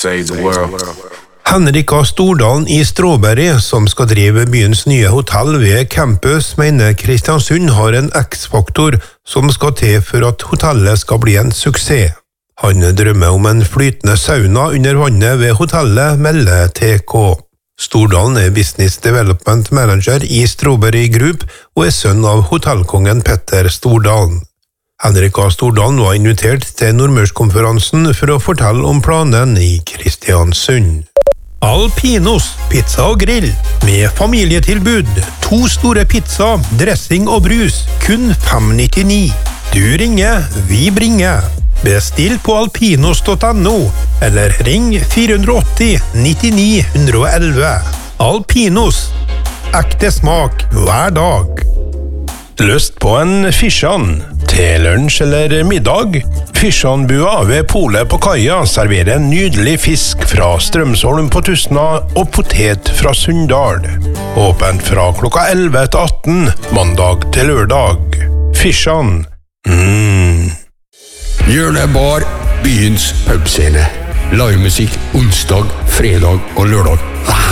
Save the world. Henrika Stordalen i Strawberry, som skal drive byens nye hotell ved campus, mener Kristiansund har en X-faktor som skal til for at hotellet skal bli en suksess. Han drømmer om en flytende sauna under vannet ved hotellet, melder TK. Stordalen er Business Development Manager i Strawberry Group og er sønn av hotellkongen Petter Stordalen. Henrika Stordalen var invitert til Nordmørskonferansen for å fortelle om planen i Kristiansund. Alpinos, pizza og grill, med familietilbud, 2 store pizza, dressing og brus, kun 5,99. Du ringer, vi bringer. Bestill på alpinos.no, eller ring 480 99 111. Alpinos, ekte smak hver dag. Lyst på en fisjan? Til lunsj eller middag? Fisjanbua ved Polet på Kaia serverer en nydelig fisk fra Strømsholm på Tustna og potet fra Sunndal. Åpent fra klokka 11 til 18, mandag til lørdag. Fisjan. Hjørnebar, byens pubscene. Livemusikk onsdag, fredag og lørdag.